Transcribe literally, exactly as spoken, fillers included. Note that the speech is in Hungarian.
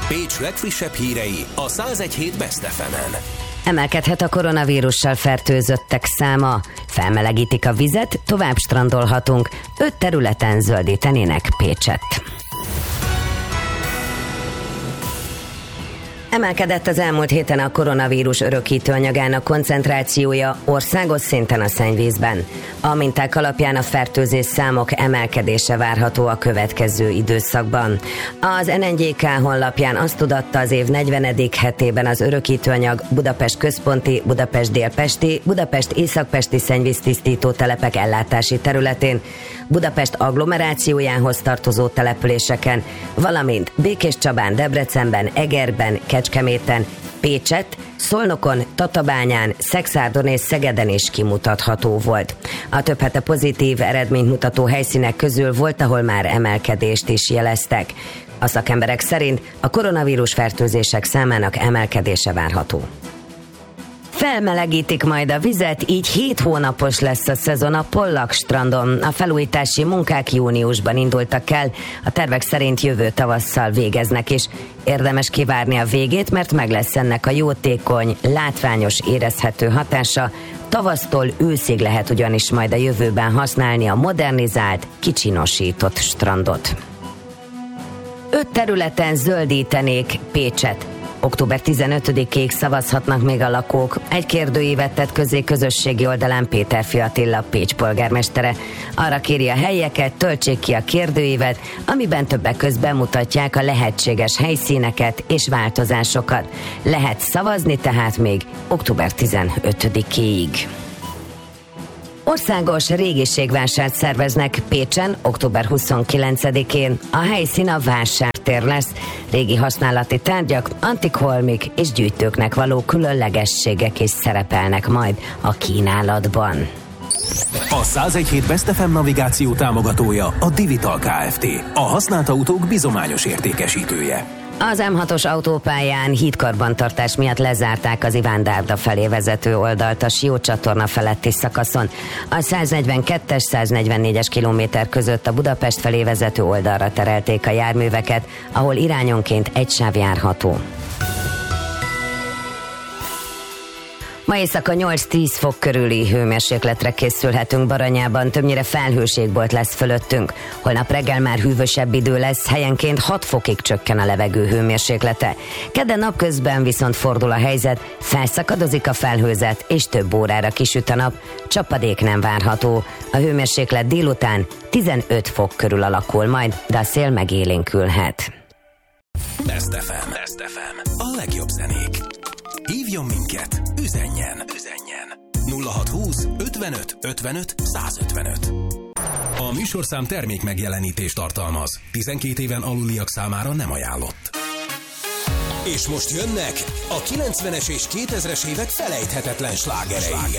Pécs legfrissebb hírei a száz egy hét Best ef emen. Emelkedhet a koronavírussal fertőzöttek száma. Felmelegítik a vizet, tovább strandolhatunk. Öt területen zöldítenének Pécset. Emelkedett az elmúlt héten a koronavírus örökítő anyagának koncentrációja országos szinten a szennyvízben. A minták alapján a fertőzés számok emelkedése várható a következő időszakban. Az en en gé ká honlapján azt tudatta az év negyvenedik hetében az örökítőanyag Budapest központi, Budapest délpesti, Budapest északpesti szennyvíztisztító telepek ellátási területén, Budapest agglomerációjához tartozó településeken, valamint Békéscsabán, Debrecenben, Egerben, Kecskeméten, Pécset, Szolnokon, Tatabányán, Szekszárdon és Szegeden is kimutatható volt. A több hete pozitív eredményt mutató helyszínek közül volt, ahol már emelkedést is jeleztek. A szakemberek szerint a koronavírus fertőzések számának emelkedése várható. Felmelegítik majd a vizet, így hét hónapos lesz a szezon a Pollak strandon. A felújítási munkák júniusban indultak el, a tervek szerint jövő tavasszal végeznek is. Érdemes kivárni a végét, mert meg lesz ennek a jótékony, látványos, érezhető hatása. Tavasztól őszig lehet ugyanis majd a jövőben használni a modernizált, kicsinosított strandot. Öt területen zöldítenék Pécset. október tizenötödikéig szavazhatnak még a lakók. Egy kérdőívet tett közzé közösségi oldalán Péterfi Attila, Pécs polgármestere. Arra kéri a helyieket, töltsék ki a kérdőívet, amiben többek között bemutatják a lehetséges helyszíneket és változásokat. Lehet szavazni tehát még október tizenötödikéig. Országos régiségvásárt szerveznek Pécsen október huszonkilencedikén. A helyszín a vásártér lesz. Régi használati tárgyak, antik holmik és gyűjtőknek való különlegességek is szerepelnek majd a kínálatban. A száz egy hét Best ef em navigáció támogatója a Divital Kft. A használt autók bizományos értékesítője. Az em hatos autópályán hídkarbantartás miatt lezárták az Iván Dárda felé vezető oldalt a Sió csatorna feletti szakaszon. A száznegyvenkettes száznegyvennégyes kilométer között a Budapest felé vezető oldalra terelték a járműveket, ahol irányonként egy sáv járható. Ma éjszaka nyolc-tíz fok körüli hőmérsékletre készülhetünk Baranyában, többnyire felhőségbolt lesz fölöttünk. Holnap reggel már hűvösebb idő lesz, helyenként hat fokig csökken a levegő hőmérséklete. Kedden napközben viszont fordul a helyzet, felszakadozik a felhőzet és több órára kisüt a nap, csapadék nem várható. A hőmérséklet délután tizenöt fok körül alakul majd, de a szél megélénkülhet. Best ef em. Best ef em. A legjobb zenék. Hívjon minket, üzenjen, üzenjen. nulla hatszázhúsz ötvenöt ötvenöt százötvenöt. A műsorszám termék megjelenítést tartalmaz. tizenkét éven aluliak számára nem ajánlott. És most jönnek a kilencvenes és kétezres évek felejthetetlen slágerei.